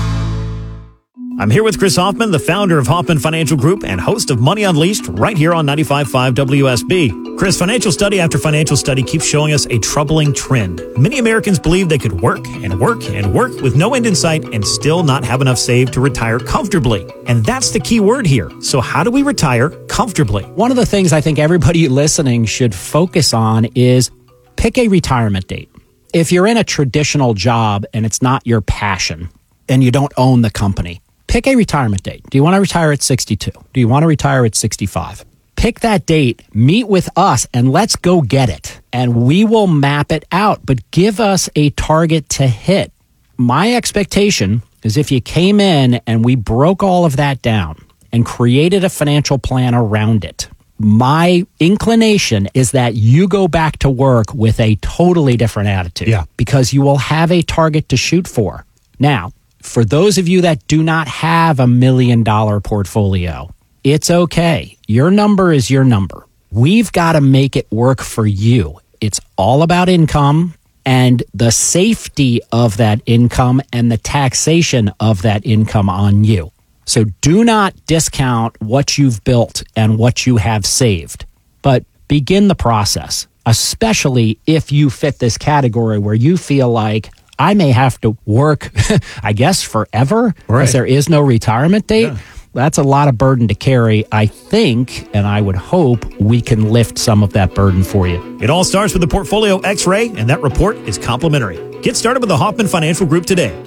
I'm here with Chris Hoffman, the founder of Hoffman Financial Group and host of Money Unleashed right here on ninety-five point five W S B. Chris, financial study after financial study keeps showing us a troubling trend. Many Americans believe they could work and work and work with no end in sight and still not have enough saved to retire comfortably. And that's the key word here. So how do we retire comfortably? One of the things I think everybody listening should focus on is pick a retirement date. If you're in a traditional job and it's not your passion and you don't own the company, pick a retirement date. Do you want to retire at sixty-two? Do you want to retire at sixty-five? Pick that date, meet with us, and let's go get it. And we will map it out, but give us a target to hit. My expectation is if you came in and we broke all of that down and created a financial plan around it, my inclination is that you go back to work with a totally different attitude. Yeah. Because you will have a target to shoot for. Now, for those of you that do not have a million dollar portfolio, it's okay. Your number is your number. We've got to make it work for you. It's all about income and the safety of that income and the taxation of that income on you. So do not discount what you've built and what you have saved, but begin the process, especially if you fit this category where you feel like I may have to work, I guess, forever, because Right. there is no retirement date. Yeah. That's a lot of burden to carry. I think, and I would hope, we can lift some of that burden for you. It all starts with the Portfolio X-Ray, and that report is complimentary. Get started with the Hoffman Financial Group today.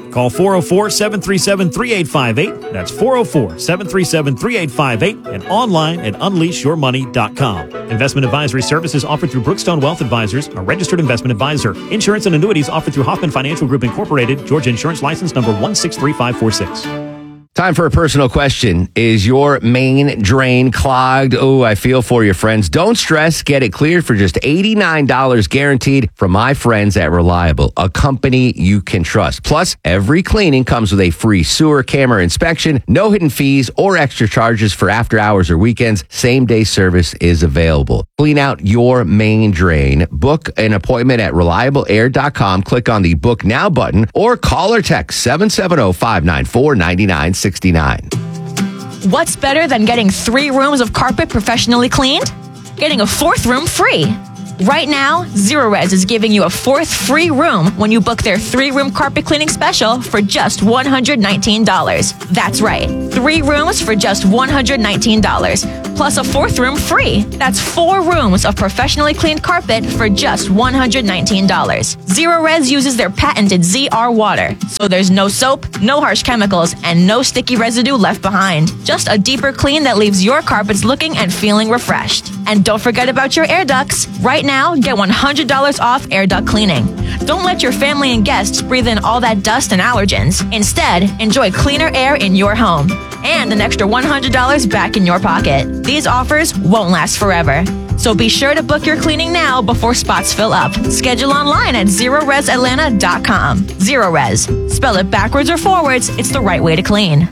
Call four oh four, seven three seven, three eight five eight. That's four oh four, seven three seven, three eight five eight and online at unleash your money dot com. Investment advisory services offered through Brookstone Wealth Advisors, a registered investment advisor. Insurance and annuities offered through Hoffman Financial Group Incorporated, Georgia Insurance License number one six three five four six. Time for a personal question. Is your main drain clogged? Oh, I feel for you, friends. Don't stress. Get it cleared for just eighty-nine dollars guaranteed from my friends at Reliable, a company you can trust. Plus, every cleaning comes with a free sewer camera inspection, no hidden fees or extra charges for after hours or weekends. Same day service is available. Clean out your main drain. Book an appointment at reliable air dot com. Click on the Book Now button or call or text seven seven zero, five nine four, nine nine six nine. What's better than getting three rooms of carpet professionally cleaned? Getting a fourth room free. Right now, Zero Res is giving you a fourth free room when you book their three-room carpet cleaning special for just one hundred nineteen dollars. That's right, three rooms for just one hundred nineteen dollars, plus a fourth room free. That's four rooms of professionally cleaned carpet for just one hundred nineteen dollars. Zero Res uses their patented Z R water, so there's no soap, no harsh chemicals, and no sticky residue left behind. Just a deeper clean that leaves your carpets looking and feeling refreshed. And don't forget about your air ducts. Right now, get one hundred dollars off air duct cleaning. Don't let your family and guests breathe in all that dust and allergens. Instead, enjoy cleaner air in your home and an extra one hundred dollars back in your pocket. These offers won't last forever. So be sure to book your cleaning now before spots fill up. Schedule online at zero res atlanta dot com. Zero Res. Spell it backwards or forwards, it's the right way to clean.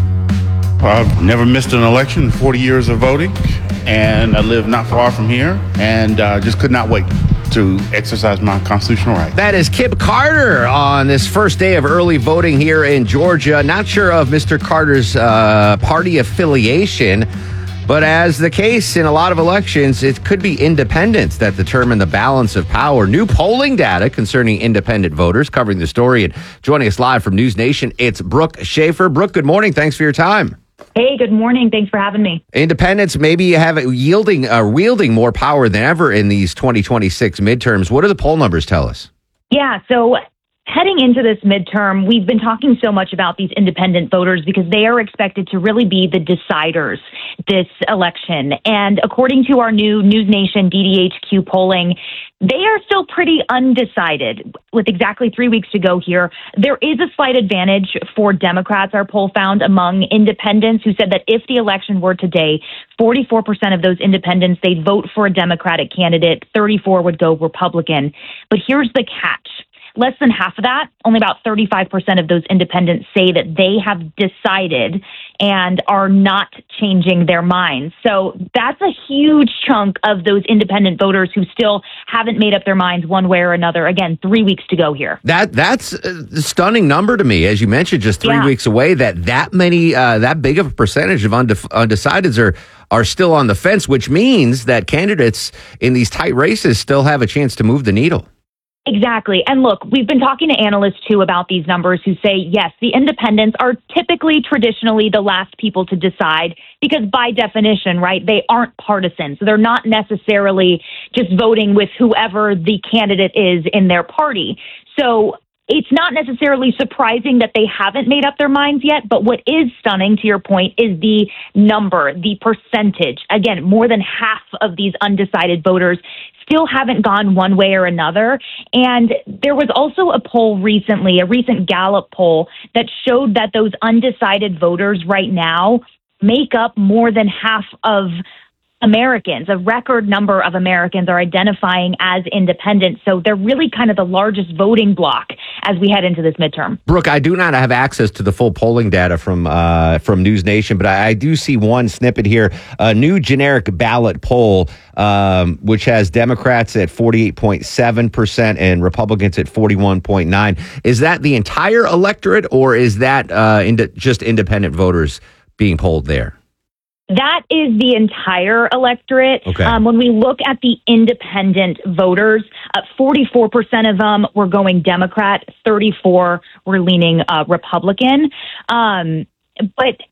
I've never missed an election in forty years of voting, and I live not far from here, and uh, just could not wait to exercise my constitutional right. That is Kip Carter on this first day of early voting here in Georgia. Not sure of Mister Carter's uh, party affiliation, but as the case in a lot of elections, it could be independents that determine the balance of power. New polling data concerning independent voters, covering the story. And joining us live from News Nation, it's Brooke Schaefer. Brooke, good morning. Thanks for your time. Hey, good morning. Thanks for having me. Independents maybe have it yielding, uh, wielding more power than ever in these twenty twenty-six midterms. What do the poll numbers tell us? Yeah, so heading into this midterm, we've been talking so much about these independent voters because they are expected to really be the deciders this election. And according to our new News Nation D D H Q polling, they are still pretty undecided. With exactly three weeks to go here, there is a slight advantage for Democrats, our poll found, among independents who said that if the election were today, forty-four percent of those independents, they'd vote for a Democratic candidate, thirty-four would go Republican. But here's the catch. Less than half of that, only about thirty-five percent of those independents say that they have decided and are not changing their minds. So that's a huge chunk of those independent voters who still haven't made up their minds one way or another. Again, three weeks to go here. That that's a stunning number to me. As you mentioned, just three yeah. weeks away, that that many, uh, that big of a percentage of undef- undecideds are, are still on the fence, which means that candidates in these tight races still have a chance to move the needle. Exactly. And look, we've been talking to analysts, too, about these numbers who say, yes, the independents are typically traditionally the last people to decide because by definition, right, they aren't partisan. So they're not necessarily just voting with whoever the candidate is in their party. So it's not necessarily surprising that they haven't made up their minds yet. But what is stunning, to your point, is the number, the percentage. Again, more than half of these undecided voters still haven't gone one way or another. And there was also a poll recently, a recent Gallup poll, that showed that those undecided voters right now make up more than half of Americans. A record number of Americans are identifying as independent. So they're really kind of the largest voting bloc as we head into this midterm. Brooke, I do not have access to the full polling data from uh, from News Nation, but I, I do see one snippet here. A new generic ballot poll, um, which has Democrats at forty-eight point seven percent and Republicans at forty-one point nine. Is that the entire electorate, or is that uh, ind- just independent voters being polled there? That is the entire electorate. Okay. Um, when we look at the independent voters, uh, forty-four percent of them were going Democrat, thirty-four were leaning uh, Republican. Um, but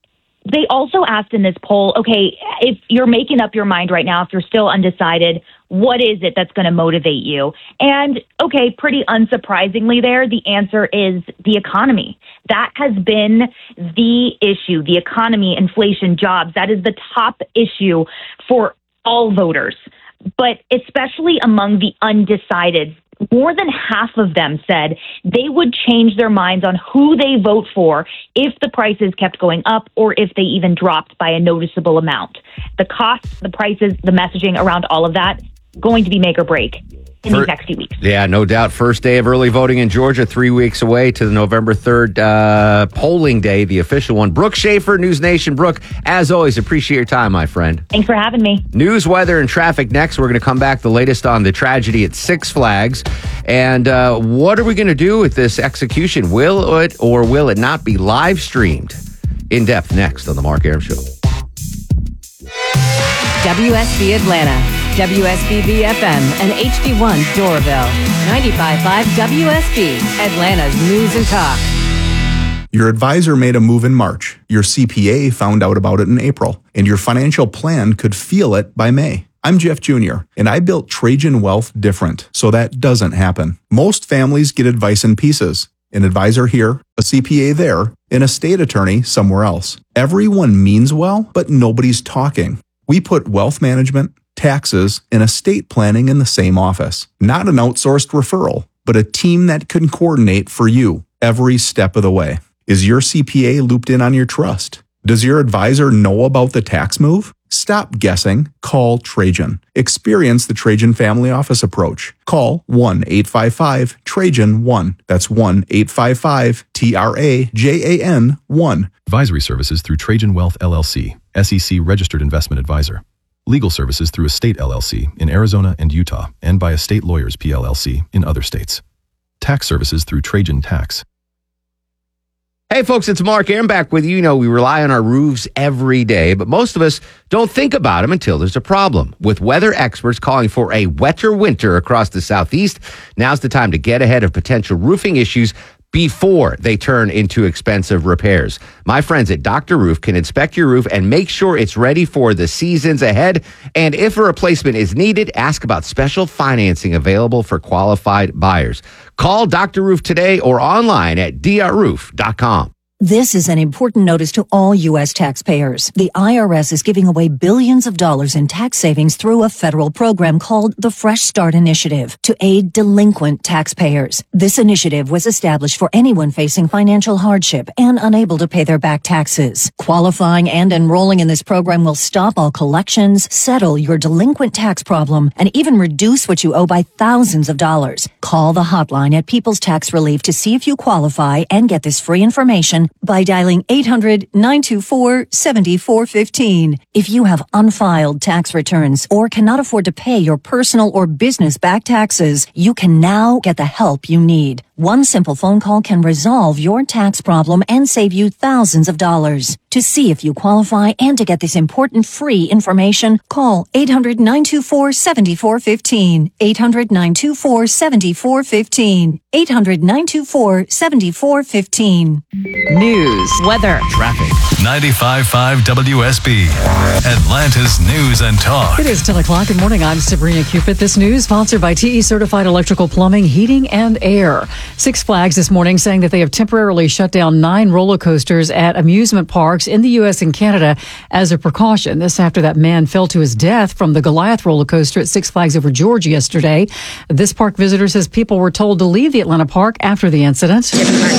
they also asked in this poll, okay, if you're making up your mind right now, if you're still undecided, what is it that's going to motivate you? And okay, pretty unsurprisingly there, the answer is the economy. That has been the issue, the economy, inflation, jobs. That is the top issue for all voters, but especially among the undecided. More than half of them said they would change their minds on who they vote for if the prices kept going up or if they even dropped by a noticeable amount. The costs, the prices, the messaging around all of that, going to be make or break in For, these next few weeks. Yeah, no doubt. First day of early voting in Georgia, three weeks away to the November third uh, polling day, the official one. Brooke Schaefer, News Nation. Brooke, as always, appreciate your time, my friend. Thanks for having me. News, weather, and traffic next. We're going to come back the latest on the tragedy at Six Flags. And uh, what are we going to do with this execution? Will it or will it not be live streamed? In depth next on The Mark Arum Show. W S B Atlanta, W S B V F M, and H D one Doraville. ninety-five point five W S B, Atlanta's News and Talk. Your advisor made a move in March. Your C P A found out about it in April. And your financial plan could feel it by May. I'm Jeff Junior, and I built Trajan Wealth different, so that doesn't happen. Most families get advice in pieces. An advisor here, a C P A there, and a state attorney somewhere else. Everyone means well, but nobody's talking. We put wealth management, taxes, and estate planning in the same office. Not an outsourced referral, but a team that can coordinate for you every step of the way. Is your C P A looped in on your trust? Does your advisor know about the tax move? Stop guessing. Call Trajan. Experience the Trajan Family Office approach. Call one eight five five Trajan one. That's one eight five five T R A J A N one. Advisory services through Trajan Wealth L L C, S E C Registered Investment Advisor. Legal services through Estate L L C in Arizona and Utah, and by Estate Lawyers P L L C in other states. Tax services through Trajan Tax. Hey, folks, it's Mark Arum back with you. You know, we rely on our roofs every day, but most of us don't think about them until there's a problem. With weather experts calling for a wetter winter across the Southeast, now's the time to get ahead of potential roofing issues before they turn into expensive repairs. My friends at Doctor Roof can inspect your roof and make sure it's ready for the seasons ahead. And if a replacement is needed, ask about special financing available for qualified buyers. Call Doctor Roof today or online at d r roof dot com. This is an important notice to all U S taxpayers. The I R S is giving away billions of dollars in tax savings through a federal program called the Fresh Start Initiative to aid delinquent taxpayers. This initiative was established for anyone facing financial hardship and unable to pay their back taxes. Qualifying and enrolling in this program will stop all collections, settle your delinquent tax problem, and even reduce what you owe by thousands of dollars. Call the hotline at People's Tax Relief to see if you qualify and get this free information by dialing eight hundred nine two four seven four one five. If you have unfiled tax returns or cannot afford to pay your personal or business back taxes, you can now get the help you need. One simple phone call can resolve your tax problem and save you thousands of dollars. To see if you qualify and to get this important free information, call eight hundred nine two four seven four one five. eight hundred nine two four seven four one five. eight hundred nine two four seven four one five. News, weather, traffic. ninety-five point five W S B, Atlanta's News and Talk. It is ten o'clock. Good morning. I'm Sabrina Cupid. This news sponsored by T E Certified Electrical Plumbing, Heating, and Air. Six Flags this morning saying that they have temporarily shut down nine roller coasters at amusement parks in the U S and Canada as a precaution. This after that man fell to his death from the Goliath roller coaster at Six Flags over Georgia yesterday. This park visitor says people were told to leave the Atlanta park after the incident.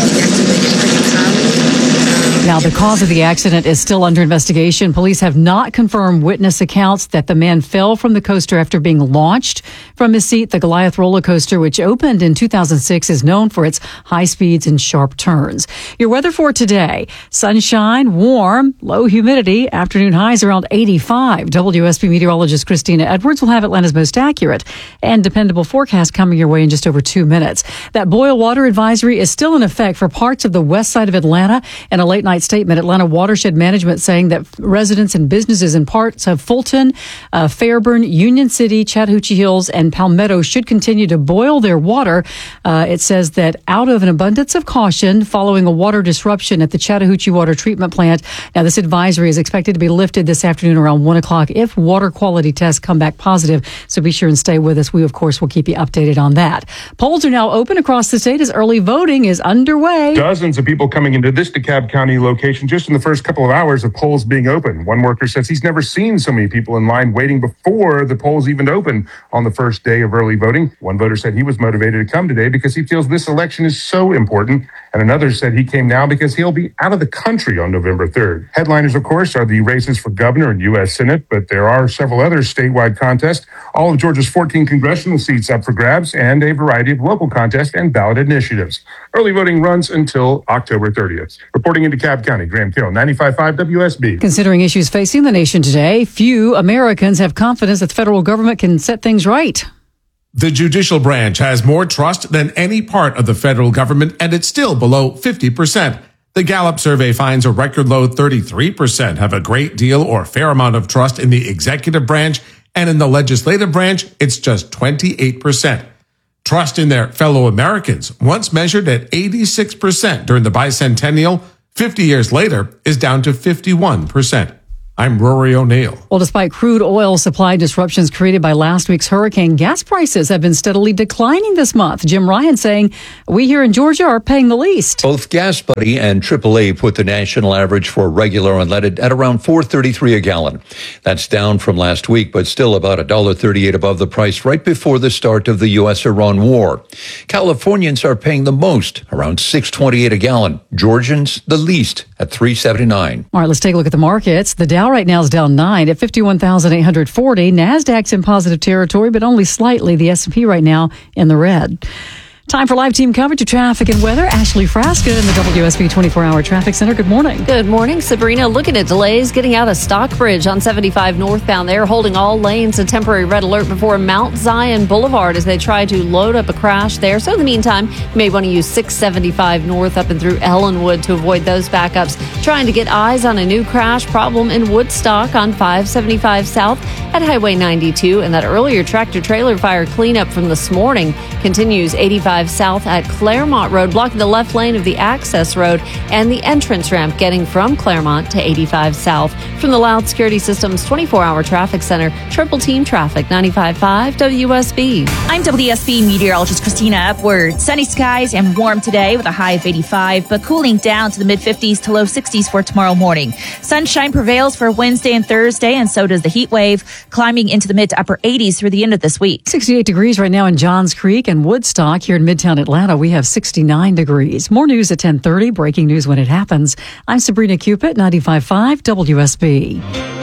Now, the cause of the accident is still under investigation. Police have not confirmed witness accounts that the man fell from the coaster after being launched from his seat. The Goliath roller coaster, which opened in two thousand six, is known for its high speeds and sharp turns. Your weather for today: sunshine, warm, low humidity, afternoon highs around eighty-five. W S B meteorologist Christina Edwards will have Atlanta's most accurate and dependable forecast coming your way in just over two minutes. That boil water advisory is still in effect for parts of the west side of Atlanta. In a late night statement, Atlanta Watershed Management saying that residents and businesses in parts of Fulton, uh, Fairburn, Union City, Chattahoochee Hills, and and Palmetto should continue to boil their water. Uh, it says that out of an abundance of caution following a water disruption at the Chattahoochee Water Treatment Plant. Now, this advisory is expected to be lifted this afternoon around one o'clock if water quality tests come back positive. So be sure and stay with us. We, of course, will keep you updated on that. Polls are now open across the state as early voting is underway. Dozens of people coming into this DeKalb County location just in the first couple of hours of polls being open. One worker says he's never seen so many people in line waiting before the polls even open on the first day of early voting. One voter said he was motivated to come today because he feels this election is so important. And another said he came now because he'll be out of the country on November third. Headliners, of course, are the races for governor and U S Senate, but there are several other statewide contests. All of Georgia's fourteen congressional seats up for grabs and a variety of local contests and ballot initiatives. Early voting runs until October thirtieth. Reporting in DeKalb County, Graham Carroll, ninety-five point five W S B. Considering issues facing the nation today, few Americans have confidence that the federal government can set things right. The judicial branch has more trust than any part of the federal government, and it's still below fifty percent. The Gallup survey finds a record low thirty-three percent have a great deal or fair amount of trust in the executive branch, and in the legislative branch, it's just twenty-eight percent. Trust in their fellow Americans, once measured at eighty-six percent during the bicentennial, fifty years later is down to fifty-one percent. I'm Rory O'Neill. Well, despite crude oil supply disruptions created by last week's hurricane, gas prices have been steadily declining this month. Jim Ryan saying we here in Georgia are paying the least. Both GasBuddy and triple A put the national average for regular unleaded at around four dollars and thirty-three cents a gallon. That's down from last week, but still about one dollar and thirty-eight cents above the price right before the start of the U S Iran war. Californians are paying the most, around six dollars and twenty-eight cents a gallon. Georgians, the least, at three dollars and seventy-nine cents. All right, let's take a look at the markets. The Dow right now is down nine at fifty-one thousand eight hundred forty. NASDAQ's in positive territory, but only slightly. The S and P right now in the red. Time for live team coverage of traffic and weather. Ashley Frasca in the W S B twenty-four hour Traffic Center. Good morning. Good morning, Sabrina. Looking at delays getting out of Stockbridge on seventy-five northbound there, holding all lanes. A temporary red alert before Mount Zion Boulevard as they try to load up a crash there. So in the meantime, you may want to use six seventy-five north up and through Ellenwood to avoid those backups. Trying to get eyes on a new crash problem in Woodstock on five seventy-five south at Highway ninety-two. And that earlier tractor trailer fire cleanup from this morning continues eighty-five south at Claremont Road, blocking the left lane of the access road and the entrance ramp getting from Claremont to eighty-five south. From the Loud Security Systems twenty-four hour Traffic Center, Triple Team Traffic, ninety-five point five W S B. I'm W S B meteorologist Christina Upward. Sunny skies and warm today with a high of eighty-five, but cooling down to the mid fifties to low sixties for tomorrow morning. Sunshine prevails for Wednesday and Thursday, and so does the heat wave, climbing into the mid to upper eighties through the end of this week. sixty-eight degrees right now in Johns Creek and Woodstock. Here in Midtown Atlanta, we have sixty-nine degrees. More news at ten thirty. Breaking news when it happens. I'm Sabrina Cupid, ninety-five point five W S B.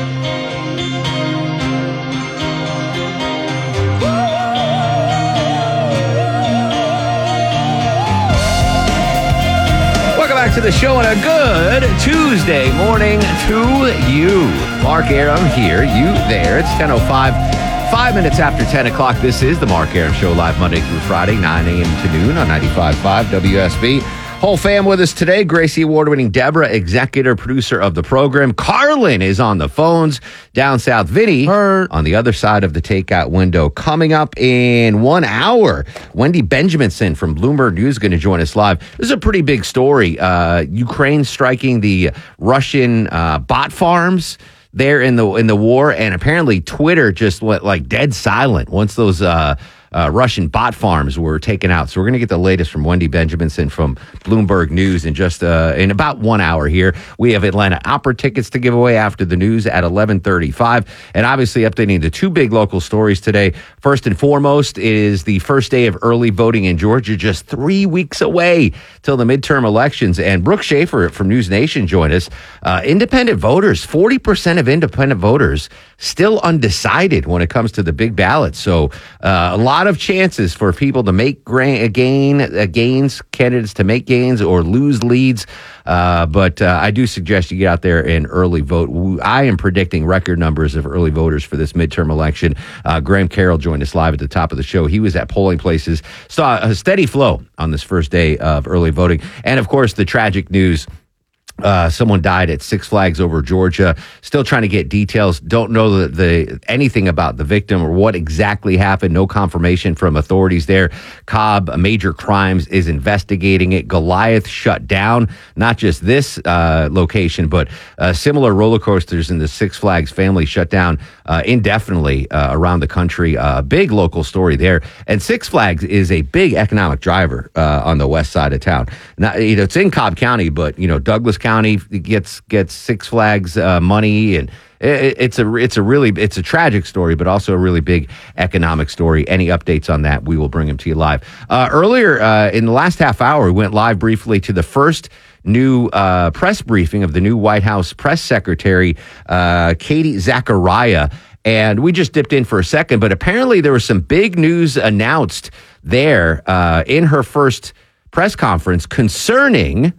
Welcome back to the show and a good Tuesday morning to you. Mark Aram here, you there. It's ten oh five. Five minutes after ten o'clock, this is the Mark Aram Show, live Monday through Friday, nine a.m. to noon on ninety-five point five W S B. Whole fam with us today. Gracie Award-winning Deborah, executive producer of the program. Carlin is on the phones. Down south, Vinny on the other side of the takeout window. Coming up in one hour, Wendy Benjaminson from Bloomberg News is going to join us live. This is a pretty big story. Uh, Ukraine striking the Russian uh, bot farms there in the in the war, and apparently Twitter just went like dead silent once those uh, uh, Russian bot farms were taken out. So we're going to get the latest from Wendy Benjaminson from Bloomberg News in just uh, in about one hour here. We have Atlanta Opera tickets to give away after the news at eleven thirty-five, and obviously updating the two big local stories today. First and foremost is the first day of early voting in Georgia, just three weeks away till the midterm elections. And Brooke Schaefer from News Nation joined us. Uh, independent voters, forty percent of independent voters still undecided when it comes to the big ballot. So uh, a lot of chances for people to make gra- gain uh, gains, candidates to make gains or lose leads. Uh, but uh, I do suggest you get out there and early vote. I am predicting record numbers of early voters for this midterm election. Uh, Graham Carroll joined us live at the top of the show. He was at polling places, saw a steady flow on this first day of early voting. And of course, the tragic news Uh, someone died at Six Flags over Georgia. Still trying to get details. Don't know the, the anything about the victim or what exactly happened. No confirmation from authorities there. Cobb Major Crimes is investigating it. Goliath shut down not just this uh, location, but uh, similar roller coasters in the Six Flags family shut down uh, indefinitely uh, around the country. A uh, big local story there. And Six Flags is a big economic driver uh, on the west side of town. Now, you know, it's in Cobb County, but you know, Douglas County gets gets Six Flags uh, money, and it, it's a it's a really it's a tragic story, but also a really big economic story. Any updates on that, we will bring them to you live. Uh, earlier uh, in the last half hour, we went live briefly to the first new uh, press briefing of the new White House press secretary, uh, Katie Zachariah. And we just dipped in for a second, but apparently there was some big news announced there uh, in her first press conference concerning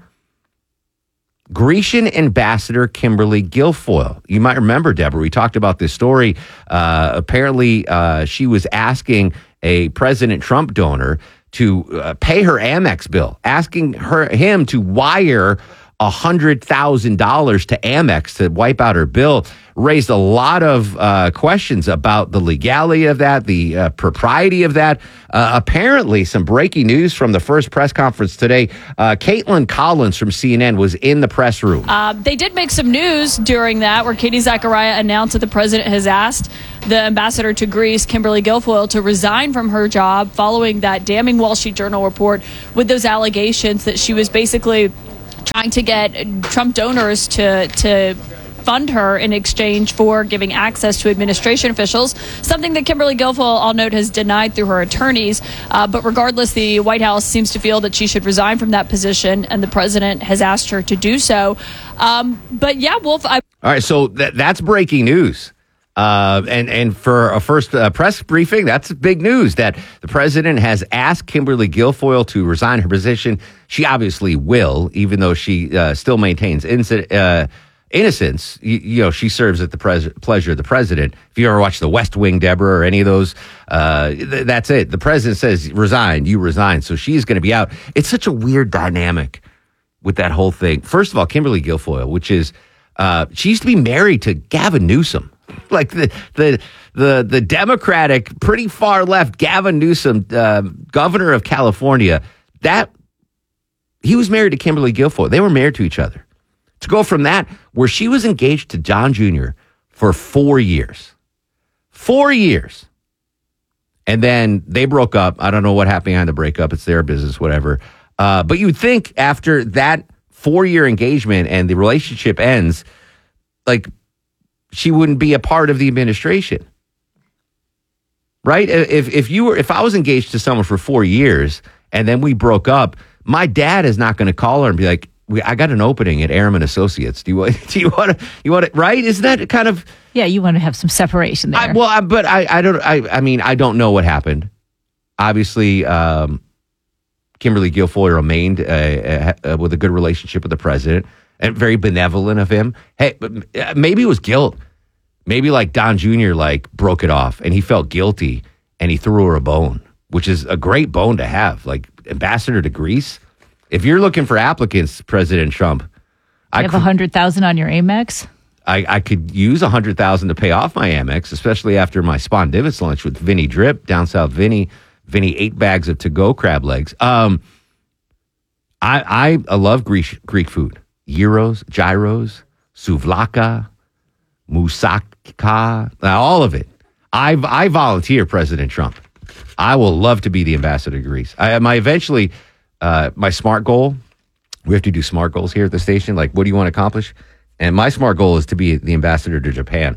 Grecian Ambassador Kimberly Guilfoyle. You might remember, Deborah, we talked about this story. Uh, apparently, uh, she was asking a President Trump donor to uh, pay her Amex bill, asking her him to wire one hundred thousand dollars to Amex to wipe out her bill. Raised a lot of uh, questions about the legality of that, the uh, propriety of that. Uh, apparently, some breaking news from the first press conference today. Uh, Caitlin Collins from C N N was in the press room. Uh, they did make some news during that, where Katie Zachariah announced that the president has asked the ambassador to Greece, Kimberly Guilfoyle, to resign from her job following that damning Wall Street Journal report with those allegations that she was basically trying to get Trump donors to to fund her in exchange for giving access to administration officials, something that Kimberly Guilfoyle, I'll note, has denied through her attorneys. Uh, but regardless, the White House seems to feel that she should resign from that position, and the president has asked her to do so. Um, but yeah, Wolf. I- All right, so th- that's breaking news. Uh, and, and for a first uh, press briefing, that's big news that the president has asked Kimberly Guilfoyle to resign her position. She obviously will, even though she uh, still maintains inc- uh, innocence. You, you know, she serves at the pres- pleasure of the president. If you ever watch The West Wing, Deborah, or any of those, uh, th- that's it. The president says, resign, you resign. So she's going to be out. It's such a weird dynamic with that whole thing. First of all, Kimberly Guilfoyle, which is, uh, she used to be married to Gavin Newsom. Like the the the the Democratic, pretty far left Gavin Newsom, uh, governor of California, that he was married to Kimberly Guilfoyle. They were married to each other. To go from that, where she was engaged to John Junior for four years, four years, and then they broke up. I don't know what happened behind the breakup. It's their business, whatever. Uh, but you'd think after that four-year engagement and the relationship ends, like, she wouldn't be a part of the administration, right? If if you were, if I was engaged to someone for four years and then we broke up, my dad is not going to call her and be like, we, "I got an opening at Airman Associates. Do you want? Do you want to? You want it? Right? Isn't that kind of? Yeah, you want to have some separation there. I, well, I, but I, I don't. I, I mean, I don't know what happened. Obviously, um, Kimberly Guilfoyle remained uh, uh, with a good relationship with the president. And very benevolent of him. Hey, maybe it was guilt. Maybe like Don Junior like broke it off and he felt guilty and he threw her a bone, which is a great bone to have. Like ambassador to Greece. If you're looking for applicants, President Trump, you I have a hundred thousand on your Amex. I, I could use a hundred thousand to pay off my Amex, especially after my Spondivits lunch with Vinny Drip down south. Vinny, Vinny eight bags of to-go crab legs. Um, I I, I love Greek Greek food. Gyros, gyros, souvlaka, moussaka, all of it. I I volunteer, President Trump. I will love to be the ambassador to Greece. I my eventually uh, my SMART goal. We have to do SMART goals here at the station. Like, what do you want to accomplish? And my SMART goal is to be the ambassador to Japan.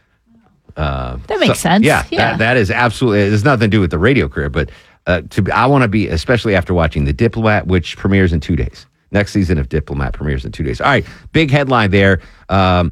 Uh, that makes so, sense. Yeah, yeah. That, that is absolutely. It has nothing to do with the radio career, but uh, to be, I want to be, especially after watching The Diplomat, which premieres in two days. Next season of Diplomat premieres in two days. All right, big headline there. Um,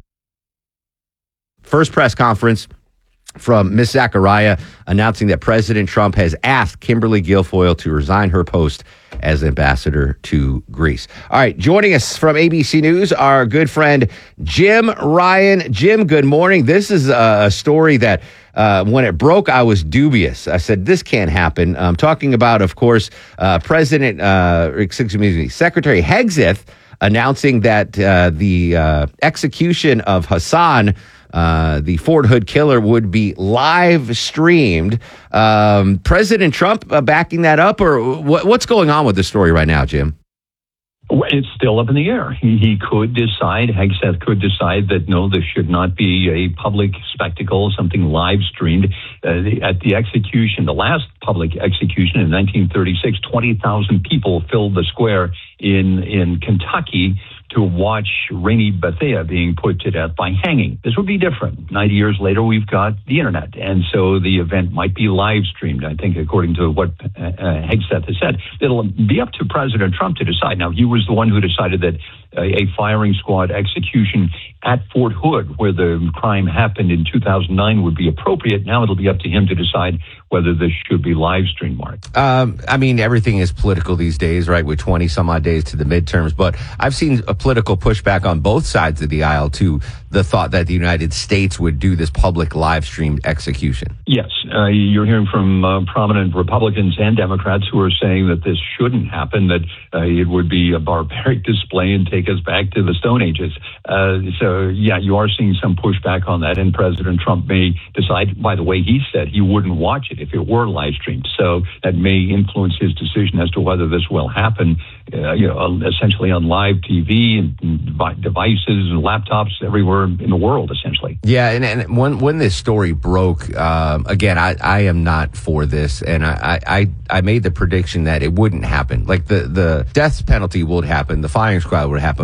first press conference from Miss Zachariah announcing that President Trump has asked Kimberly Guilfoyle to resign her post as ambassador to Greece. All right, joining us from A B C News, our good friend Jim Ryan. Jim, good morning. This is a story that uh, when it broke, I was dubious. I said, this can't happen. I'm talking about, of course, uh, President, uh, excuse me, Secretary Hegseth announcing that uh, the uh, execution of Hassan, uh, the Fort Hood killer, would be live streamed. Um, President Trump uh, backing that up, or what, what's going on with the story right now, Jim? Well, it's still up in the air. He, he could decide, Hegseth could decide that, no, this should not be a public spectacle, something live streamed. Uh, the, at the execution, the last public execution in nineteen thirty-six, twenty thousand people filled the square in, in Kentucky to watch Rainey Bethea being put to death by hanging. This would be different. ninety years later, we've got the internet, and so the event might be live streamed, I think, according to what uh, Hegseth has said. It'll be up to President Trump to decide. Now, he was the one who decided that uh, a firing squad execution at Fort Hood, where the crime happened in two thousand nine, would be appropriate. Now it'll be up to him to decide whether this should be live streamed, Mark. Um, I mean, everything is political these days, right, with twenty some odd days to the midterms. But I've seen a political pushback on both sides of the aisle to the thought that the United States would do this public live streamed execution. Yes, uh, you're hearing from uh, prominent Republicans and Democrats who are saying that this shouldn't happen, that uh, it would be a barbaric display and take us back to the Stone Ages. Uh, so, yeah, you are seeing some pushback on that, and President Trump may decide, by the way, he said he wouldn't watch it if it were live streamed. So that may influence his decision as to whether this will happen, uh, you know, essentially on live T V and, and devices and laptops everywhere in the world, essentially. Yeah, and, and when when this story broke, um, again, I, I am not for this, and I, I, I made the prediction that it wouldn't happen. Like, the, the death penalty would happen, the firing squad would happen.